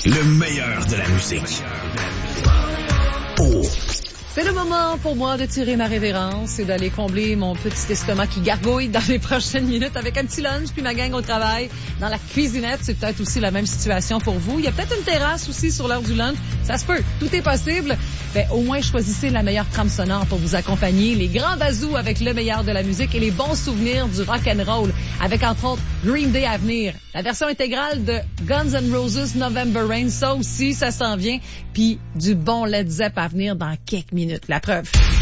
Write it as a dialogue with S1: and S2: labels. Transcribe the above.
S1: Le meilleur de la musique. Oh.
S2: C'est le moment pour moi de tirer ma révérence et d'aller combler mon petit estomac qui gargouille dans les prochaines minutes avec un petit lunch puis ma gang au travail dans la cuisinette. C'est peut-être aussi la même situation pour vous. Il y a peut-être une terrasse aussi sur l'heure du lunch. Ça se peut. Tout est possible. Ben, au moins, choisissez la meilleure trame sonore pour vous accompagner. Les grands bazous avec le meilleur de la musique et les bons souvenirs du rock and roll avec, entre autres, Green Day à venir. La version intégrale de Guns N' Roses November Rain. Ça aussi, ça s'en vient. Puis du bon Led Zepp à venir dans quelques minutes. La preuve.